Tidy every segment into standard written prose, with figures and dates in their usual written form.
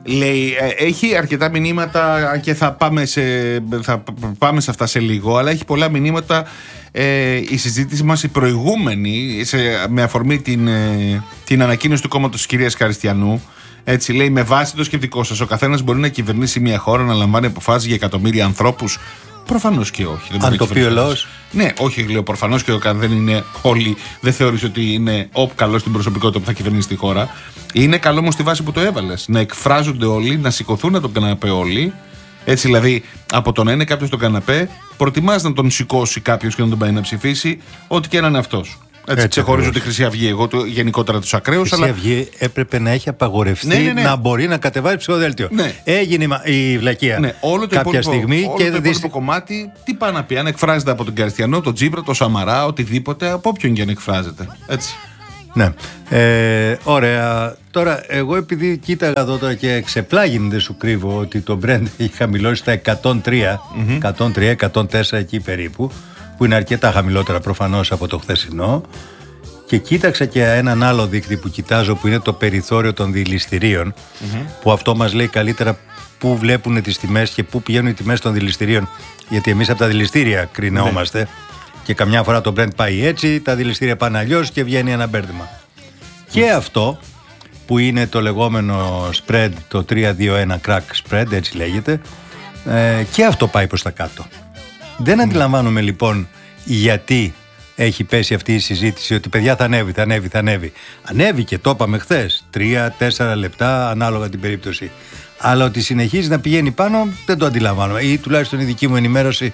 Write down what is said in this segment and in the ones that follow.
Λέει, έχει αρκετά μηνύματα και θα πάμε σε αυτά σε λίγο, αλλά έχει πολλά μηνύματα η συζήτηση μας η προηγούμενη με αφορμή την ανακοίνωση του κόμματος της κυρίας Καριστιανού. Έτσι λέει, με βάση το σκεπτικό σας, ο καθένας μπορεί να κυβερνήσει μια χώρα, να λαμβάνει αποφάσεις για εκατομμύρια ανθρώπους. Προφανώς και όχι. Αν το πει ο λαός. Ναι, όχι, λέω προφανώς και δεν είναι όλοι. Δεν θεωρείς ότι είναι καλό στην προσωπικότητα που θα κυβερνήσει τη χώρα. Είναι καλό όμως στη βάση που το έβαλες. Να εκφράζονται όλοι, να σηκωθούν από τον καναπέ όλοι. Έτσι δηλαδή, από το να είναι κάποιος στον καναπέ, προτιμάς να τον σηκώσει κάποιος και να τον πάει να ψηφίσει, ό,τι και να είναι αυτός. Έτσι ξεχωρίζω τη Χρυσή Αυγή, εγώ γενικότερα τους ακραίους. Η Χρυσή Αυγή έπρεπε να έχει απαγορευτεί να μπορεί να κατεβάζει ψηφοδέλτιο. Ναι. Έγινε η βλακεία όλο το κάποια στιγμή. Όλο το υπόλοιπο κομμάτι, τι πάει να πει, αν εκφράζεται από τον Καριστιανό, τον Τσίπρα, τον Σαμαρά, οτιδήποτε, από όποιον και αν εκφράζεται. Έτσι. Ναι. Ωραία. Τώρα, εγώ επειδή κοίταγα εδώ τώρα και ξεπλάγιν, δεν σου κρύβω, ότι το Brent έχει χαμηλώσει στα 103, 104 εκεί περίπου, που είναι αρκετά χαμηλότερα προφανώς από το χθεσινό. Και κοίταξα και έναν άλλο δείκτη που κοιτάζω, που είναι το περιθώριο των δηληστηρίων, που αυτό μας λέει καλύτερα πού βλέπουν τις τιμές και πού πηγαίνουν οι τιμές των δηληστηρίων, γιατί εμείς από τα δηληστήρια κρινόμαστε. Και καμιά φορά το Brent πάει έτσι, τα δηληστήρια πάνε αλλιώς και βγαίνει ένα μπέρδεμα. Και αυτό που είναι το λεγόμενο spread, το 3-2-1 crack spread, έτσι λέγεται, και αυτό πάει προς τα κάτω. Δεν αντιλαμβάνομαι λοιπόν γιατί έχει πέσει αυτή η συζήτηση ότι παιδιά θα ανέβει. Ανέβηκε, το είπαμε χθες, 3-4 λεπτά ανάλογα την περίπτωση. Αλλά ότι συνεχίζει να πηγαίνει πάνω δεν το αντιλαμβάνομαι, ή τουλάχιστον η δική μου ενημέρωση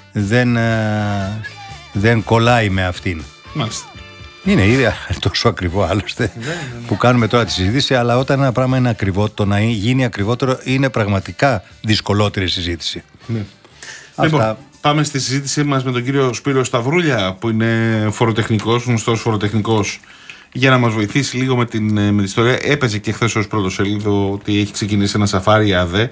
δεν κολλάει με αυτήν. Μάλιστα. Είναι ήδη τόσο ακριβό άλλωστε που κάνουμε τώρα τη συζήτηση, αλλά όταν ένα πράγμα είναι ακριβό, το να γίνει ακριβότερο είναι πραγματικά δυσκολότερη συζήτηση. Ναι. Λοιπόν, πάμε στη συζήτησή μας με τον κύριο Σπύρο Σταυρούλια, που είναι φοροτεχνικός, γνωστός φοροτεχνικός, για να μας βοηθήσει λίγο με την ιστορία. Έπαιζε και χθες ως πρωτοσέλιδο ότι έχει ξεκινήσει ένα σαφάρι ΑΔΕ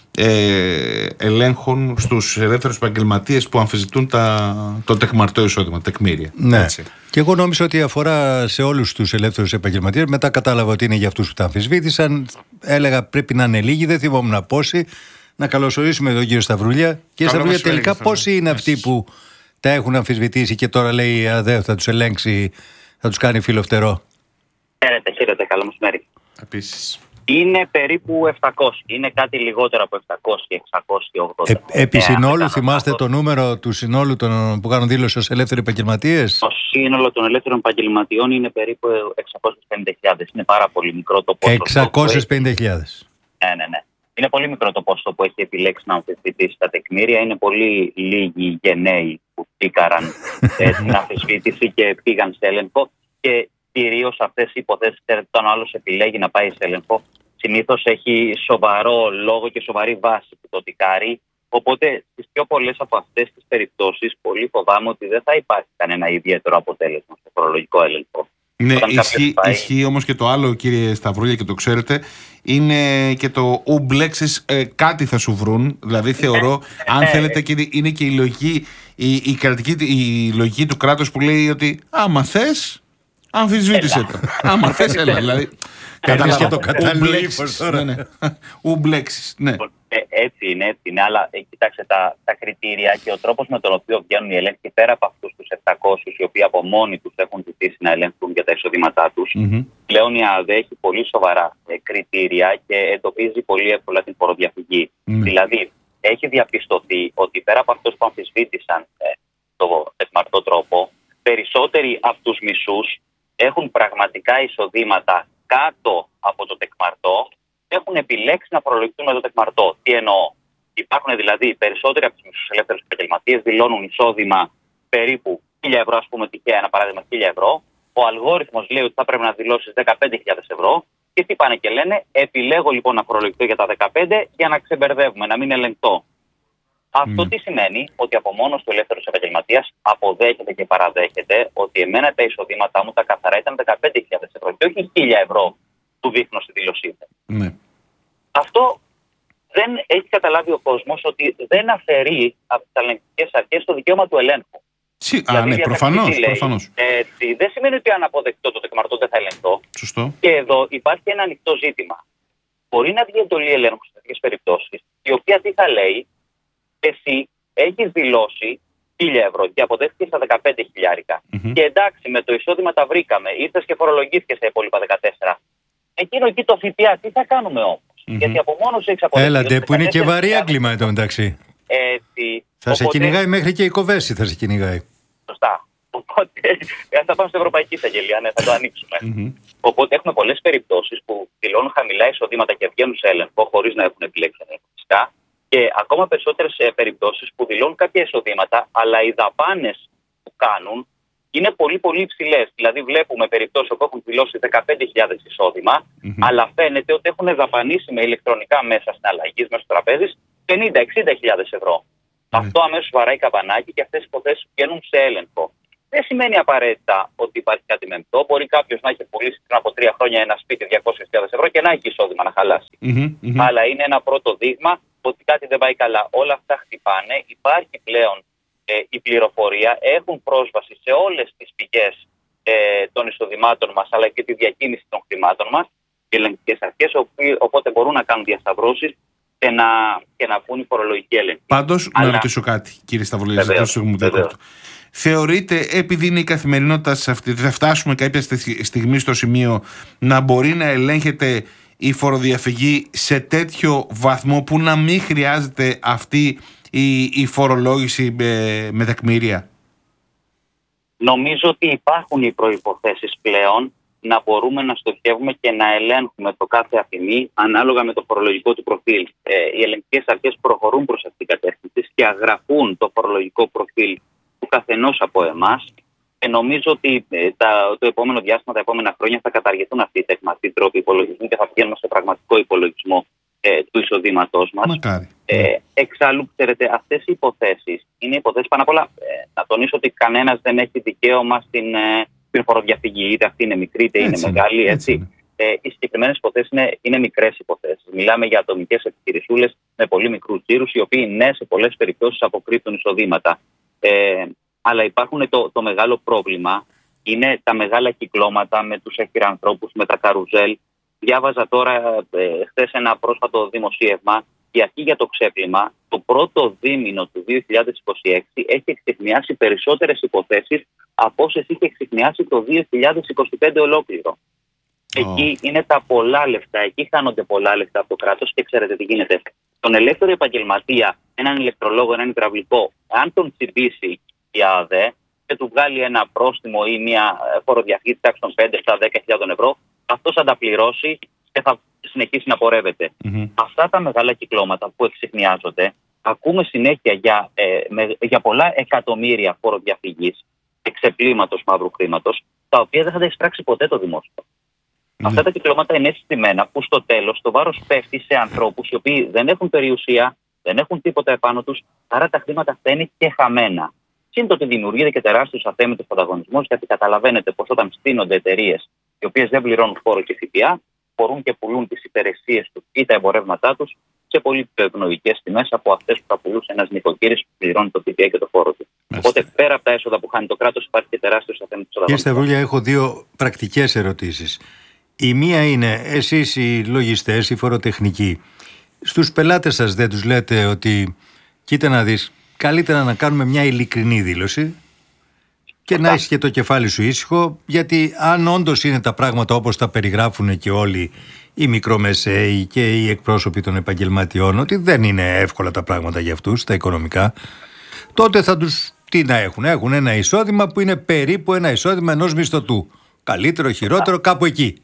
ελέγχων στους ελεύθερους επαγγελματίες που αμφισβητούν το τεκμαρτό εισόδημα, τεκμήρια. Ναι. Έτσι. Και εγώ νόμιζα ότι αφορά σε όλους τους ελεύθερους επαγγελματίες. Μετά κατάλαβα ότι είναι για αυτούς που τα αμφισβήτησαν. Έλεγα πρέπει να είναι λίγοι, δεν θυμόμουν πόσοι. Να καλωσορίσουμε τον κύριο Σταυρούλια. Κύριε Σταυρούλια, τελικά πόσοι είναι αυτοί που τα έχουν αμφισβητήσει και τώρα λέει η ΑΔΕ θα τους ελέγξει, θα τους κάνει φύλλο-φτερό? Χαίρετε, καλό μεσημέρι. Επίσης. Είναι περίπου 700. Είναι κάτι λιγότερο από 700 και 680. Επί συνόλου, θυμάστε το νούμερο του συνόλου των που κάνουν δήλωση ως ελεύθεροι επαγγελματίες? Το σύνολο των ελεύθερων επαγγελματιών είναι περίπου 650.000. Είναι πάρα πολύ μικρό το ποσοστό. 650.000. Ναι. Είναι πολύ μικρό το ποσοστό που έχει επιλέξει να αμφισβητήσει τα τεκμήρια. Είναι πολύ λίγοι γενναίοι που τίκαραν την αμφισβήτηση και πήγαν σε έλεγχο. Και κυρίως αυτές οι υποθέσεις, όταν ο άλλος επιλέγει να πάει σε έλεγχο, συνήθως έχει σοβαρό λόγο και σοβαρή βάση που το τικάρει. Οπότε στις πιο πολλές από αυτές τις περιπτώσεις, πολύ φοβάμαι ότι δεν θα υπάρχει κανένα ιδιαίτερο αποτέλεσμα στο φορολογικό έλεγχο. Ναι, ισχύει όμως και το άλλο, κύριε Σταυρούλια, και το ξέρετε, είναι και το ουμπλέξεις, κάτι θα σου βρουν. Δηλαδή θεωρώ, αν θέλετε, και είναι και η λογική, η λογική του κράτους που λέει ότι άμα θες, αμφισβήτησε το. Άμα θες, έλα. Δηλαδή, κατάλαβα και το κατάλληλο ύφος τώρα. Ουμπλέξεις, ναι. Έτσι είναι, αλλά κοιτάξτε τα κριτήρια και ο τρόπος με τον οποίο βγαίνουν οι έλεγχοι, πέρα από αυτούς τους 700 οι οποίοι από μόνοι τους έχουν ζητήσει να ελέγχουν για τα εισοδήματά τους, πλέον η ΑΔΕ έχει πολύ σοβαρά κριτήρια και εντοπίζει πολύ εύκολα την φοροδιαφυγή. Δηλαδή, έχει διαπιστωθεί ότι πέρα από αυτούς που αμφισβήτησαν το τεκμαρτό τρόπο, περισσότεροι από τους μισούς έχουν πραγματικά εισοδήματα κάτω από το τεκμαρτό, έχουν επιλέξει να φορολογηθούν με το τεκμαρτό. Τι εννοώ? Υπάρχουν δηλαδή περισσότεροι από τους μισούς ελεύθερους επαγγελματίες δηλώνουν εισόδημα περίπου 1.000 ευρώ, ας πούμε τυχαία ένα παράδειγμα 1.000 ευρώ. Ο αλγόριθμος λέει ότι θα πρέπει να δηλώσεις 15.000 ευρώ. Και τι πάνε και λένε? Επιλέγω λοιπόν να φορολογηθώ για τα 15 για να ξεμπερδεύουμε, να μην ελεγκτώ. Αυτό τι σημαίνει? Ότι από μόνος του ελεύθερος επαγγελματίας αποδέχεται και παραδέχεται ότι εμένα τα εισοδήματά μου τα καθαρά ήταν 15.000 ευρώ και όχι 1.000 ευρώ που δείχνω στη δήλωσή μου. Ναι. Αυτό δεν έχει καταλάβει ο κόσμος, ότι δεν αφαιρεί από τις ελεγκτικές αρχές το δικαίωμα του ελέγχου. Ναι, προφανώς. Δεν σημαίνει ότι αν αποδεκτώ το τεκμαρτό δεν θα ελεγχθώ. Σωστό. Και εδώ υπάρχει ένα ανοιχτό ζήτημα. μπορεί να βγει εντολή ελέγχου σε τέτοιες περιπτώσεις, η οποία τι θα λέει, εσύ έχεις δηλώσει 1.000 ευρώ και αποδέχτηκες τα 15.000. Και εντάξει, με το εισόδημα τα βρήκαμε, ήρθες και φορολογήθηκες τα υπόλοιπα 14. Εκείνο εκεί το ΦΠΑ, τι θα κάνουμε όμως? Γιατί από μόνος έχεις αποδεχτεί. Έλατε, που είναι και βαρύ έγκλημα εδώ μεταξύ. Θα σε κυνηγάει μέχρι και η Κοβέση, θα σε κυνηγάει. Σωστά. Οπότε θα πάμε στην Ευρωπαϊκή Εισαγγελία, ναι, θα το ανοίξουμε. Οπότε έχουμε πολλές περιπτώσεις που δηλώνουν χαμηλά εισοδήματα και βγαίνουν σε έλεγχο χωρίς να έχουν επιλέξει φυσικά. Και ακόμα περισσότερες περιπτώσεις που δηλώνουν κάποια εισοδήματα, αλλά οι δαπάνες που κάνουν είναι πολύ πολύ υψηλές. Δηλαδή, βλέπουμε περιπτώσεις που έχουν δηλώσει 15.000 εισόδημα, αλλά φαίνεται ότι έχουν δαπανίσει με ηλεκτρονικά μέσα συναλλαγής, μέσω τραπέζης, 50-60.000 ευρώ. Αυτό αμέσως βαράει καμπανάκι και αυτές οι υποθέσεις βγαίνουν σε έλεγχο. Δεν σημαίνει απαραίτητα ότι υπάρχει κάτι μεμπτό. Μπορεί κάποιος να έχει πουλήσει πριν από 3 χρόνια ένα σπίτι 200.000 ευρώ και να έχει εισόδημα να χαλάσει. Αλλά είναι ένα πρώτο δείγμα ότι κάτι δεν πάει καλά. Όλα αυτά χτυπάνε. Υπάρχει πλέον η πληροφορία. Έχουν πρόσβαση σε όλες τις πηγές των εισοδημάτων μας, αλλά και τη διακίνηση των χρημάτων μας, οι ελεγκτικές αρχές, οπότε μπορούν να κάνουν διασταυρώσεις και να βγουν οι φορολογικοί έλεγχοι. Πάντως, να ρωτήσω κάτι, κύριε Σταυρολίδη. Θεωρείτε, επειδή είναι η καθημερινότητα σε αυτή, θα φτάσουμε κάποια στιγμή στο σημείο να μπορεί να ελέγχεται η φοροδιαφυγή σε τέτοιο βαθμό που να μην χρειάζεται αυτή η φορολόγηση με τεκμήρια? Νομίζω ότι υπάρχουν οι προϋποθέσεις πλέον να μπορούμε να στοχεύουμε και να ελέγχουμε το κάθε αφημί ανάλογα με το φορολογικό του προφίλ. Οι ελεγκτικές αρχές προχωρούν προς αυτήν την κατεύθυνση και αγραφούν το φορολογικό προφίλ του καθενός από εμάς. Και νομίζω ότι το επόμενο διάστημα, τα επόμενα χρόνια, θα καταργηθούν αυτοί οι τεκματοί τρόποι υπολογισμού και θα πηγαίνουμε σε πραγματικό υπολογισμό του εισοδήματός μας. Μακάρι. Εξάλλου, ξέρετε, αυτές οι υποθέσεις είναι υποθέσεις πάνω απ' όλα. Να τονίσω ότι κανένας δεν έχει δικαίωμα στην φοροδιαφυγή, είτε αυτή είναι μικρή είτε είναι μεγάλη. Έτσι. Οι συγκεκριμένες υποθέσεις είναι μικρές υποθέσεις. Μιλάμε για ατομικές επιχειρησούλες με πολύ μικρούς τζίρους, οι οποίοι ναι, σε πολλές περιπτώσεις αποκρύπτουν εισοδήματα. Αλλά υπάρχουν το μεγάλο πρόβλημα, είναι τα μεγάλα κυκλώματα με τους εχειρανθρώπους, με τα καρουζέλ. Διάβαζα τώρα χθες ένα πρόσφατο δημοσίευμα. Η αρχή για το ξέπλυμα, το πρώτο δίμηνο του 2026 έχει εξεχνιάσει περισσότερες υποθέσεις από όσες είχε εξεχνιάσει το 2025 ολόκληρο. Εκεί είναι τα πολλά λεφτά, εκεί χάνονται πολλά λεφτά από το κράτος και ξέρετε τι γίνεται. Τον ελεύθερο επαγγελματία, έναν ηλεκτρολόγο, έναν υδραυλικό, αν τον τσιμπήσει η ΑΔΕ και του βγάλει ένα πρόστιμο ή μια φοροδιαφυγή τάξη των 5-10.000 ευρώ, αυτός θα τα πληρώσει και θα συνεχίσει να πορεύεται. Αυτά τα μεγάλα κυκλώματα που εξεχνιάζονται, ακούμε συνέχεια για πολλά εκατομμύρια φοροδιαφυγής, εξεπλήματος μαύρου χρήματος, τα οποία δεν θα τα εισπράξει ποτέ το δημόσιο. Αυτά τα κυκλώματα είναι συστημένα που στο τέλος το βάρος πέφτει σε ανθρώπους οι οποίοι δεν έχουν περιουσία, δεν έχουν τίποτα επάνω τους, άρα τα χρήματα αυτά είναι και χαμένα. Συν το ότι δημιουργείται και τεράστιος αθέμητος ανταγωνισμός, γιατί καταλαβαίνετε πως όταν στείνονται εταιρείες οι οποίες δεν πληρώνουν φόρο και ΦΠΑ, μπορούν και πουλούν τις υπηρεσίες τους ή τα εμπορεύματά τους σε πολύ πιο ευνοϊκές τιμές από αυτές που θα πουλούσε ένας νοικοκύρης που πληρώνει το ΦΠΑ και το φόρο του. Οπότε πέρα από τα έσοδα που χάνει το κράτος, υπάρχει και τεράστιος αθέμητος ανταγωνισμός. Κύριε Σταυρούλια, έχω δύο πρακτικές ερωτήσεις. Η μία είναι, εσείς οι λογιστές, οι φοροτεχνικοί, στους πελάτες σας δεν τους λέτε ότι κοίτα να δεις, καλύτερα να κάνουμε μια ειλικρινή δήλωση και να έχεις και το κεφάλι σου ήσυχο, γιατί αν όντως είναι τα πράγματα όπως τα περιγράφουν και όλοι οι μικρομεσαίοι και οι εκπρόσωποι των επαγγελματιών, ότι δεν είναι εύκολα τα πράγματα για αυτούς, τα οικονομικά, τότε θα τους τι να έχουν. Έχουν ένα εισόδημα που είναι περίπου ένα εισόδημα ενός μισθωτού. Καλύτερο, χειρότερο, κάπου εκεί.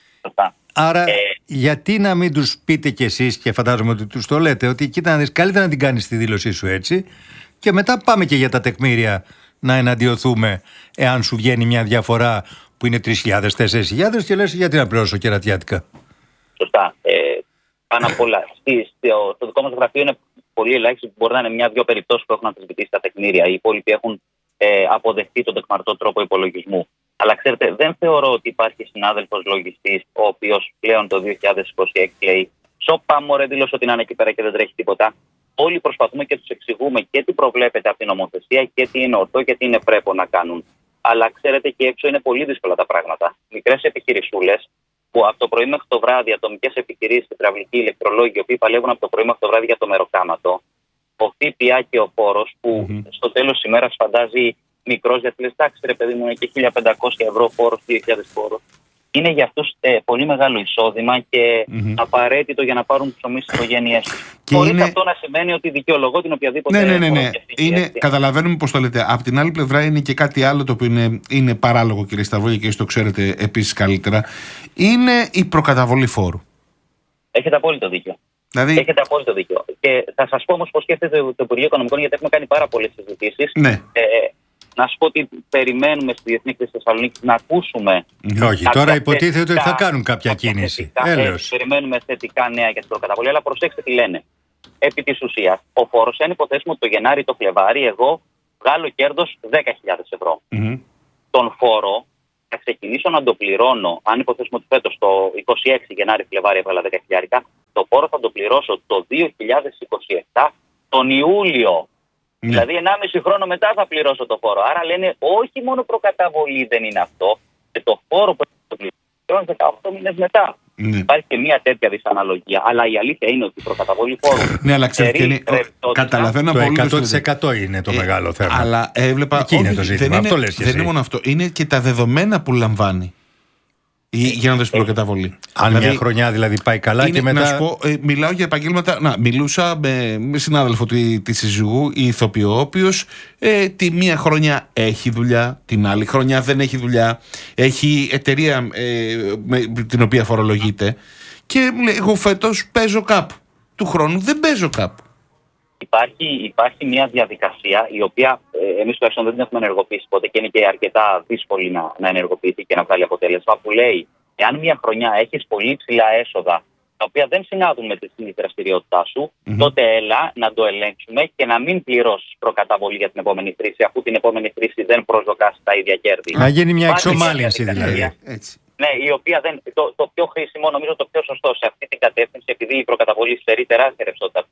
Άρα, γιατί να μην τους πείτε κι εσείς, και φαντάζομαι ότι τους το λέτε, ότι κοίτα να δεις, καλύτερα να την κάνεις τη δήλωσή σου έτσι, και μετά πάμε και για τα τεκμήρια να εναντιωθούμε, εάν σου βγαίνει μια διαφορά που είναι 3.000-4.000 και λες γιατί να πληρώσω κερατιάτικα. Σωστά. Πάνω απ' όλα, στο δικό μας γραφείο είναι πολύ ελάχιστο, μπορεί να είναι μια-δυο περιπτώσεις που έχουν αμφισβητήσει τα τεκμήρια. Οι υπόλοιποι έχουν αποδεχτεί τον τεκμαρτό τρόπο υπολογισμού. Αλλά ξέρετε, δεν θεωρώ ότι υπάρχει συνάδελφος λογιστής, ο οποίος πλέον το 2026 λέει «Σοπα μωρέ, δήλωσε ότι είναι εκεί πέρα και δεν τρέχει τίποτα». Όλοι προσπαθούμε και τους εξηγούμε και τι προβλέπεται από την νομοθεσία και τι είναι ορθό και τι είναι πρέπει να κάνουν. Αλλά ξέρετε, και έξω είναι πολύ δύσκολα τα πράγματα. Μικρές επιχειρησούλες που από το πρωί μέχρι το βράδυ ατομικές επιχειρήσεις, υδραυλικοί, ηλεκτρολόγοι, οι οποίοι παλεύουν από το πρωί μέχρι το βράδυ για το μεροκάματο, ο ΦΠΑ και ο φόρος που στο τέλος της ημέρας φαντάζει μικρός, γιατί λες, εντάξει ρε παιδί μου, είναι και 1.500 ευρώ φόρος, 2.000 φόρος. Είναι για αυτούς πολύ μεγάλο εισόδημα και απαραίτητο για να πάρουν ψωμί στις οικογένειές τους. Χωρίς αυτό να σημαίνει ότι δικαιολογώ την οποιαδήποτε. Ναι. Καταλαβαίνουμε πώς το λέτε. Απ' την άλλη πλευρά είναι και κάτι άλλο το οποίο είναι παράλογο, κύριε Σταυρούλια, και εσείς το ξέρετε επίσης καλύτερα. Είναι η προκαταβολή φόρου. Έχετε απόλυτο δίκιο. Έχετε απόλυτο δίκιο. Και θα σας πω όμως πώς σκέφτεται το Υπουργείο Οικονομικών, γιατί έχουμε κάνει πάρα πολλές συζητήσεις. Ναι. Να σου πω ότι περιμένουμε στη Διεθνή Έκθεση Θεσσαλονίκης να ακούσουμε. Όχι, τώρα υποτίθεται ότι θα κάνουν κάποια κίνηση. Περιμένουμε θετικά νέα για την προκαταβολή, αλλά προσέξτε τι λένε. Επί της ουσίας, ο φόρος, αν υποθέσουμε ότι το Γενάρη ή το Φλεβάρι, εγώ βγάλω κέρδος 10.000 ευρώ. Τον φόρο θα ξεκινήσω να το πληρώνω, αν υποθέσουμε ότι φέτος το 26 Γενάρη-Φλεβάρι έβγαλα 10.000, το φόρο θα το πληρώσω το 2027 τον Ιούλιο. Δηλαδή 1,5 χρόνο μετά θα πληρώσω το φόρο. Άρα λένε όχι μόνο προκαταβολή δεν είναι αυτό, και το φόρο που θα πληρώνω 18 μήνες μετά. Υπάρχει και μια τέτοια δυσαναλογία. Αλλά η αλήθεια είναι ότι η προκαταβολή φόρου. Ναι, αλλά ξέρετε, καταλαβαίνω πολύ. Το 100% είναι το μεγάλο θέμα. Αλλά έβλεπα. Εκεί είναι το ζήτημα. Δεν είναι μόνο αυτό. Είναι και τα δεδομένα που λαμβάνει γίνοντας την προκαταβολή. Αν μια χρονιά δηλαδή πάει καλά και μετά. Να σου πω, μιλάω για επαγγέλματα. Μιλούσα με συνάδελφο τη σύζυγου, ηθοποιό, ο οποίος τη μία χρονιά έχει δουλειά, την άλλη χρονιά δεν έχει δουλειά. Έχει εταιρεία με την οποία φορολογείται. Και μου λέει, εγώ φέτος παίζω κάπου. Του χρόνου δεν παίζω κάπου. Υπάρχει μια διαδικασία η οποία εμείς τουλάχιστον δεν την έχουμε ενεργοποιήσει ποτέ και είναι και αρκετά δύσκολη να ενεργοποιηθεί και να βγάλει αποτέλεσμα, που λέει εάν μια χρονιά έχεις πολύ ψηλά έσοδα τα οποία δεν συνάδουν με τη δραστηριότητά σου, τότε έλα να το ελέγξουμε και να μην πληρώσεις προκαταβολή για την επόμενη χρήση, αφού την επόμενη χρήση δεν προσδοκάς τα ίδια κέρδη. Να γίνει μια εξομάλυνση δηλαδή. Έτσι. Ναι, η οποία το πιο χρήσιμο, νομίζω το πιο σωστό σε αυτή την κατεύθυνση, επειδή η προκαταβολή στερεί τεράστια ρευστότητα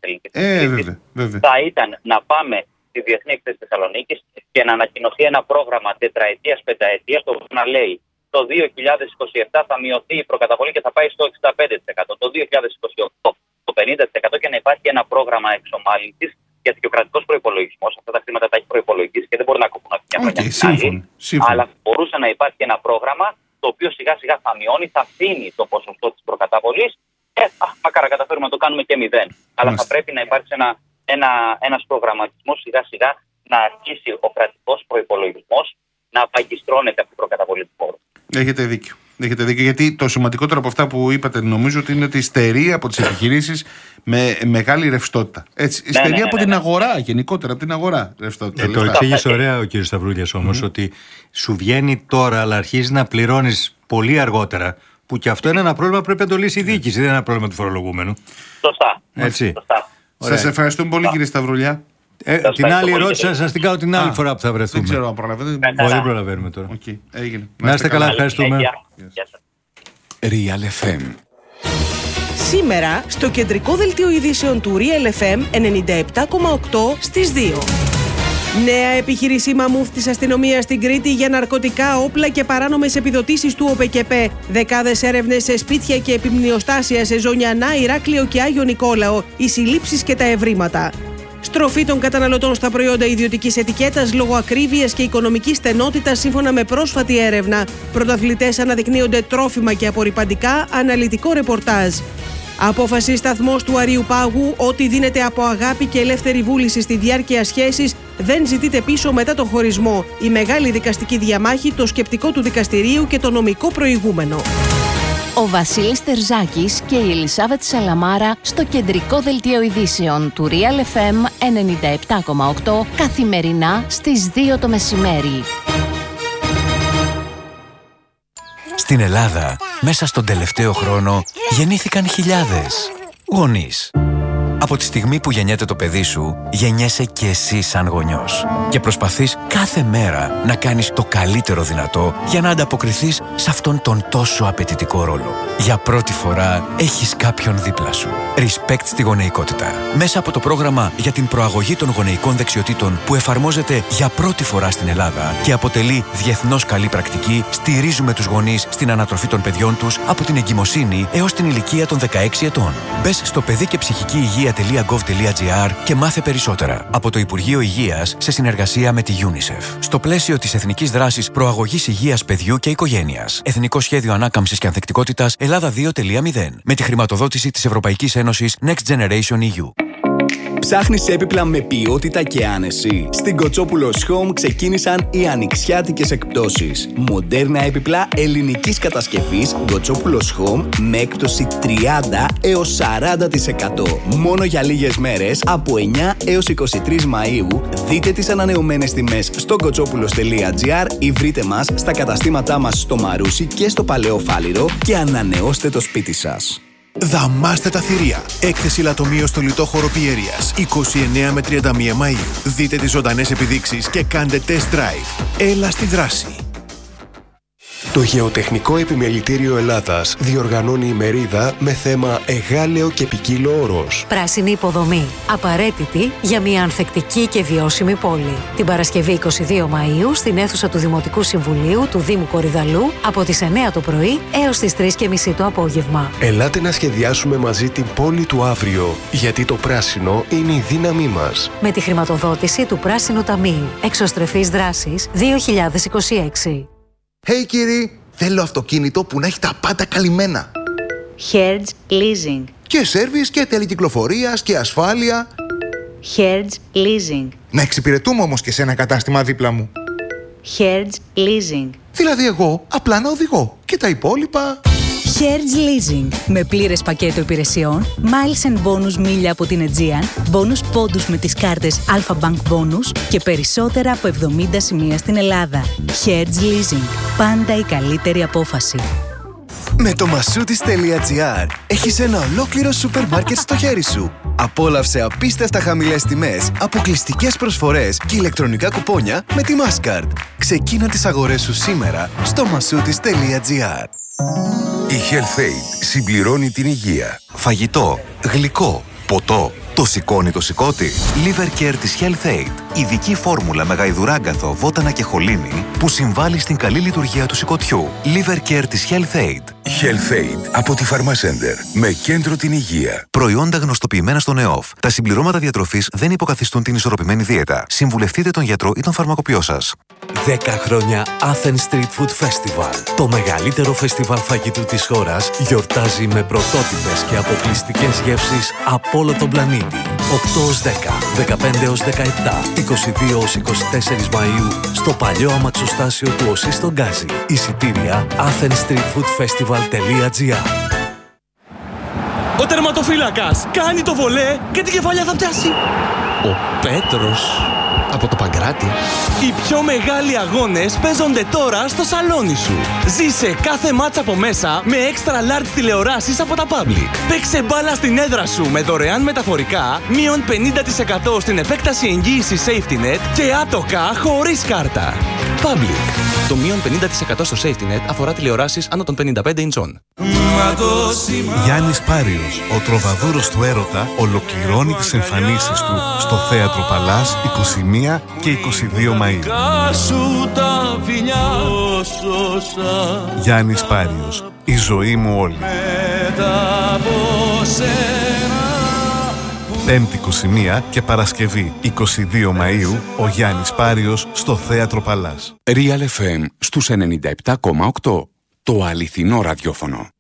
θα ήταν να πάμε στη Διεθνή Έκθεση Θεσσαλονίκης και να ανακοινωθεί ένα πρόγραμμα τετραετίας, πενταετίας, το οποίο να λέει το 2027 θα μειωθεί η προκαταβολή και θα πάει στο 65%, το 2028 το 50% και να υπάρχει ένα πρόγραμμα εξομάλυνσης, γιατί και ο κρατικός προϋπολογισμός αυτά τα χρήματα τα έχει προϋπολογίσει και δεν μπορεί να κοπούν από μια χρονιά. Αλλά μπορούσε να υπάρχει ένα πρόγραμμα το οποίο σιγά σιγά θα μειώνει, θα αφήνει το ποσοστό της προκαταβολής και μακάρα καταφέρουμε να το κάνουμε και 0. Αλλά θα πρέπει να υπάρξει ένας προγραμματισμός σιγά σιγά να αρχίσει ο κρατικός προϋπολογισμός να παγιστρώνεται από την προκαταβολή του φόρου. Έχετε δίκιο. Γιατί το σημαντικότερο από αυτά που είπατε νομίζω ότι είναι ότι στερεί από τις επιχειρήσεις με μεγάλη ρευστότητα. Έτσι, στερεί από την αγορά, γενικότερα από την αγορά ρευστότητα. Το εξήγησε ωραία ο κ. Σταυρούλιας όμως, ότι σου βγαίνει τώρα αλλά αρχίζει να πληρώνεις πολύ αργότερα. Που και αυτό είναι ένα πρόβλημα που πρέπει να το λύσει η διοίκηση, δεν είναι ένα πρόβλημα του φορολογούμενου. Σωστά. Έτσι. Σας ευχαριστούμε πολύ, κύριε Σταυρούλια. Την άλλη ερώτηση θα σας την κάνω την άλλη φορά που θα βρεθούμε. Δεν ξέρω αν προλαβαίνετε. Δεν προλαβαίνουμε τώρα. Έγινε. Να είστε καλά, ευχαριστούμε. Real FM. Σήμερα στο κεντρικό δελτίο ειδήσεων του Real FM 97,8 στις 2. Νέα επιχείρηση μαμούθ της αστυνομίας στην Κρήτη για ναρκωτικά, όπλα και παράνομες επιδοτήσεις του ΟΠΕΚΕΠΕ. Δεκάδες έρευνες σε σπίτια και επιμνιοστάσια σε Ζωνιανά, Ηράκλειο και Άγιο Νικόλαο, οι συλλήψεις και τα ευρήματα. Στροφή των καταναλωτών στα προϊόντα ιδιωτικής ετικέτας λόγω ακρίβειας και οικονομικής στενότητας σύμφωνα με πρόσφατη έρευνα. Πρωταθλητές αναδεικνύονται τρόφιμα και απορρυπαντικά, αναλυτικό ρεπορτάζ. Απόφαση σταθμός του Αρείου Πάγου: ό,τι δίνεται από αγάπη και ελεύθερη βούληση στη διάρκεια σχέσης δεν ζητείται πίσω μετά τον χωρισμό. Η μεγάλη δικαστική διαμάχη, το σκεπτικό του δικαστηρίου και το νομικό προηγούμενο. Ο Βασίλης Τερζάκης και η Ελισάβετ Σαλαμάρα στο κεντρικό δελτίο ειδήσεων του Real FM 97,8 καθημερινά στις 2 το μεσημέρι. Στην Ελλάδα, μέσα στον τελευταίο χρόνο, γεννήθηκαν χιλιάδες γονείς. Από τη στιγμή που γεννιέται το παιδί σου, γεννιέσαι και εσύ σαν γονιός. Και προσπαθείς κάθε μέρα να κάνεις το καλύτερο δυνατό για να ανταποκριθείς σε αυτόν τον τόσο απαιτητικό ρόλο. Για πρώτη φορά έχεις κάποιον δίπλα σου. Respect στη γονεϊκότητα. Μέσα από το πρόγραμμα για την προαγωγή των γονεϊκών δεξιοτήτων που εφαρμόζεται για πρώτη φορά στην Ελλάδα και αποτελεί διεθνώς καλή πρακτική, στηρίζουμε τους γονείς στην ανατροφή των παιδιών τους από την εγκυμοσύνη έως την ηλικία των 16 ετών. Μπες στο παιδικεψυχικηυγεία.gov.gr και μάθε περισσότερα από το Υπουργείο Υγείας σε συνεργασία με τη UNICEF. Στο πλαίσιο της Εθνικής Δράσης Προαγωγής Υγείας Παιδιού και Οικογένειας. Εθνικό Σχέδιο Ανάκαμψης και Ανθεκτικότητας Ελλάδα 2.0 με τη χρηματοδότηση της Ευρωπαϊκής Ένωσης Next Generation EU. Ψάχνεις έπιπλα με ποιότητα και άνεση? Στην Κοτσόπουλος Home ξεκίνησαν οι ανοιξιάτικες εκπτώσεις. Μοντέρνα έπιπλα ελληνικής κατασκευής Κοτσόπουλος Home με έκπτωση 30 έως 40%. Μόνο για λίγες μέρες από 9 έως 23 Μαΐου. Δείτε τις ανανεωμένες τιμές στο κοτσόπουλος.gr ή βρείτε μας στα καταστήματά μας στο Μαρούσι και στο Παλαιό Φάληρο και ανανεώστε το σπίτι σας. Δαμάστε τα θηρία. Έκθεση λατομείο στο λιτόχωρο Πιέρειας 29 με 31 Μαΐου. Δείτε τις ζωντανές επιδείξεις και κάντε test drive. Έλα στη δράση. Το Γεωτεχνικό Επιμελητήριο Ελλάδας διοργανώνει ημερίδα με θέμα «Εγάλεο και ποικίλο όρος». Πράσινη υποδομή. Απαραίτητη για μια ανθεκτική και βιώσιμη πόλη. Την Παρασκευή 22 Μαΐου στην αίθουσα του Δημοτικού Συμβουλίου του Δήμου Κορυδαλού από τις 9 το πρωί έως τις 3:30 το απόγευμα. Ελάτε να σχεδιάσουμε μαζί την πόλη του αύριο, γιατί το πράσινο είναι η δύναμή μας. Με τη χρηματοδότηση του Πράσινου Ταμείου. Εξωστρεφής δράσης 2026. Hey κύριοι, θέλω αυτοκίνητο που να έχει τα πάντα καλυμμένα. Hertz Leasing. Και σέρβις και τελεκυκλοφορίας και ασφάλεια. Hertz Leasing. Να εξυπηρετούμε όμως και σε ένα κατάστημα δίπλα μου. Hertz Leasing. Δηλαδή εγώ απλά να οδηγώ και τα υπόλοιπα... Hertz Leasing. Με πλήρες πακέτο υπηρεσιών, miles and bonus μίλια από την Aegean, bonus πόντους με τις κάρτες Alpha Bank Bonus και περισσότερα από 70 σημεία στην Ελλάδα. Hertz Leasing. Πάντα η καλύτερη απόφαση. Με το Masoutis.gr έχεις ένα ολόκληρο σούπερ μάρκετ στο χέρι σου. Απόλαυσε απίστευτα χαμηλές τιμές, αποκλειστικές προσφορές και ηλεκτρονικά κουπόνια με τη Mastercard. Ξεκίνα τις αγορές σου σήμερα στο Masoutis.gr. Η HealthAid συμπληρώνει την υγεία. Φαγητό, γλυκό, ποτό. Το σηκώνει το σηκώτη. Liver Care της HealthAid. Ειδική φόρμουλα με γαϊδουράγκαθο, βότανα και χολίνη που συμβάλλει στην καλή λειτουργία του σηκωτιού. Liver Care της HealthAid. HealthAid από τη Pharmacenter. Με κέντρο την υγεία. Προϊόντα γνωστοποιημένα στον ΕΟΦ. Τα συμπληρώματα διατροφής δεν υποκαθιστούν την ισορροπημένη δίαιτα. Συμβουλευτείτε τον γιατρό ή τον φαρμακοποιό σας. 10 χρόνια Athens Street Food Festival. Το μεγαλύτερο φεστιβάλ φαγητού της χώρας γιορτάζει με πρωτότυπες και αποκλειστικές γεύσεις από όλο τον πλανήτη. 8-10, 15-17, 22-24 Μαΐου στο παλιό αμαξοστάσιο του ΟΣΥ στον Γκάζι. Εισιτήρια athensstreetfoodfestival.gr. Ο τερματοφύλακας κάνει το βολέ και την κεφαλιά θα πιάσει. Ο Πέτρος από το Παγκράτη. Οι πιο μεγάλοι αγώνες παίζονται τώρα στο σαλόνι σου. Ζήσε κάθε μάτσα από μέσα με extra large τηλεοράσεις από τα Public. Παίξε μπάλα στην έδρα σου με δωρεάν μεταφορικά, μείον 50% στην επέκταση εγγύησης Safety Net και άτοκα χωρίς κάρτα. Public. Το μείον 50% στο Safety Net αφορά τηλεοράσεις άνω των 55 ιντσών. Γιάννης Πάριος, ο τροβαδούρος του έρωτα, ολοκληρώνει τις εμφανίσεις του στο Θέατρο Παλάς 21 και 22 Μαΐου. Γιάννης Πάριος, η ζωή μου όλη. Πέμπτη 21 και Παρασκευή 22 Μαΐου, ο Γιάννης Πάριος στο Θέατρο Παλάς. Real FM στους 97,8. Το αληθινό ραδιόφωνο.